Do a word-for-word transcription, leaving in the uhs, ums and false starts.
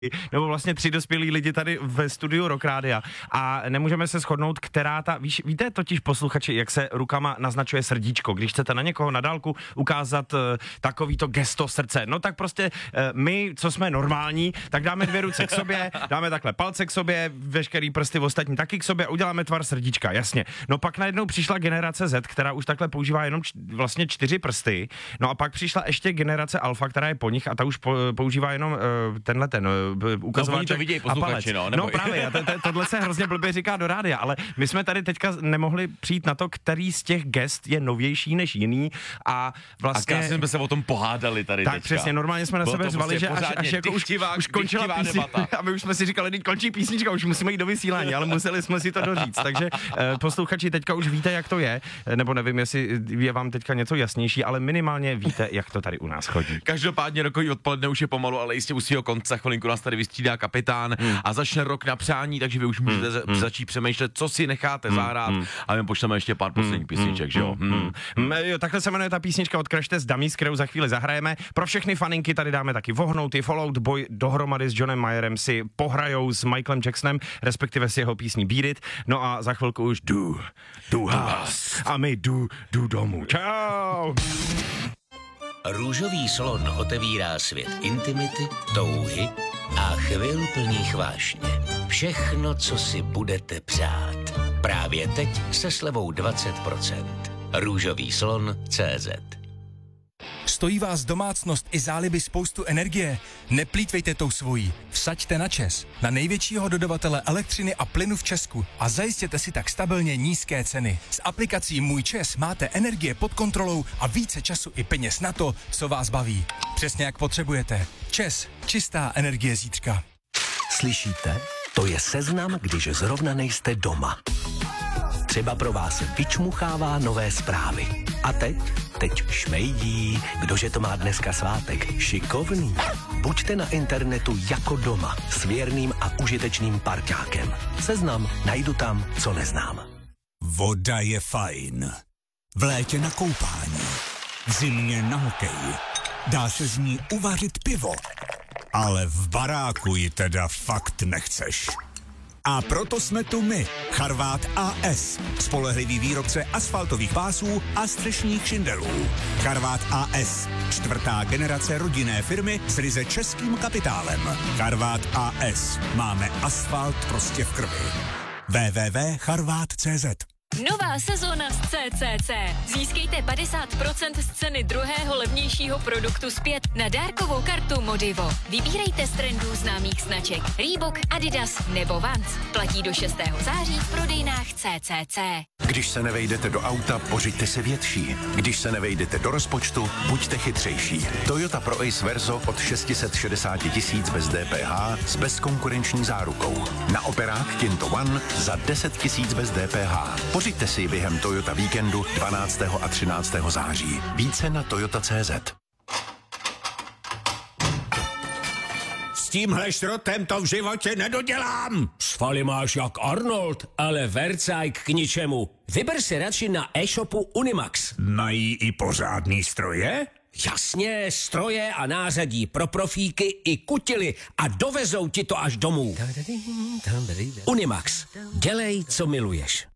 nebo vlastně tři dospělí lidi tady ve studiu Rock Rádia a nemůžeme se shodnout, která ta, víš, víte totiž posluchači, jak se rukama naznačuje srdíčko, když chcete na někoho na dálku ukázat uh, takovýto gesto srdce, no tak prostě uh, my, co jsme normální, tak dáme dvě ruce k sobě, dáme takhle palce k sobě, veškerý prsty ostatní taky k sobě a uděláme tvar srdíčka, jasně. No pak najednou přišla generace Z, která už takhle používá jenom č- vlastně čtyři prsty, no a pak přišla ještě generace Alfa, která je po nich a ta už po, používá jenom uh, tenhle ten ukazováček no, to vidějí posluchači, no, no právě, to, to, tohle se hrozně blbě říká do rádia, ale my jsme tady teďka nemohli přijít na to, který z těch gest je novější než jiný a vlastně... A krásně jsme se o tom pohádali tady tak teďka. přesně, normálně jsme na Bylo sebe to zvali, prostě že až, až jako už, tychtivá, už končila písnička a my už jsme si říkali, teď končí písnička, už musíme jít do vysílání, ale museli jsme si to doříct, takže eh, posluchači teďka už víte, jak to je, nebo nevím, jestli je vám teďka něco jasnější, ale minimálně víte, jak to tady u nás chodí. Každopádně rokový odpoledne už je pomalu, ale jistě u svého konce, chvilinku nás tady vystřídá kapitán hmm. a začne rok na přání, takže vy už můžete hmm. začít přemýšlet, co si necháte hmm. zahrát hmm. a my pošleme ještě pár posledních písniček, že jo? Hmm. Hmm. Jo, takhle se jmenuje ta písnička od Crash Test Dummies, kterou za chvíli zahrajeme. Pro všechny faninky tady dáme taky vohnouty, Fall Out Boy dohromady s Johnem Mayerem si pohrajou s Michaelem Jacksonem, respektive s jeho písní Beat It. No a za chvilku už jdu, jdu has a my jdu, jdu domů. Čau! Růžový slon otevírá svět intimity, touhy a chvil plných vášně. Všechno, co si budete přát. Právě teď se slevou dvacet procent. Růžový slon tečka cé zet. Stojí vás domácnost i záliby spoustu energie? Neplýtvejte tou svojí. Vsaďte na ČEZ, na největšího dodavatele elektřiny a plynu v Česku a zajistěte si tak stabilně nízké ceny. S aplikací Můj ČEZ máte energie pod kontrolou a více času i peněz na to, co vás baví. Přesně jak potřebujete. ČEZ, čistá energie zítřka. Slyšíte? To je seznam, když zrovna nejste doma. Třeba pro vás vyčmuchává nové zprávy. A teď? Teď šmejdí. Kdože to má dneska svátek? Šikovný. Buďte na internetu jako doma s věrným a užitečným parťákem. Seznam najdu tam, co neznám. Voda je fajn. V létě na koupání. V zimě na hokej. Dá se z ní uvařit pivo. Ale v baráku ji teda fakt nechceš. A proto jsme tu my, Charvát A S, spolehlivý výrobce asfaltových pásů a střešních šindelů. Charvát A S, čtvrtá generace rodinné firmy s ryze českým kapitálem. Charvát A S, máme asfalt prostě v krvi. w w w tečka charvát tečka cé zet. Nová sezóna z C C C. Získejte padesát procent z ceny druhého levnějšího produktu zpět na dárkovou kartu Modivo. Vybírejte z trendů známých značek Reebok, Adidas nebo Vans. Platí do šestého září v prodejnách C C C. Když se nevejdete do auta, pořiďte se větší. Když se nevejdete do rozpočtu, buďte chytřejší. Toyota Pro Ace Verso od šest set šedesát tisíc bez D P H s bezkonkurenční zárukou. Na operách Kinto One za deset tisíc bez D P H. Pořiďte si během Toyota Víkendu dvanáctého a třináctého září. Více na toyota tečka cé zet. S tímhle šrotem to v životě nedodělám. Svaly máš jak Arnold, ale vercajk k ničemu. Vyber si radši na e-shopu Unimax. Mají i pořádný stroje? Jasně, stroje a nářadí pro profíky i kutily a dovezou ti to až domů. Unimax. Dělej, co miluješ.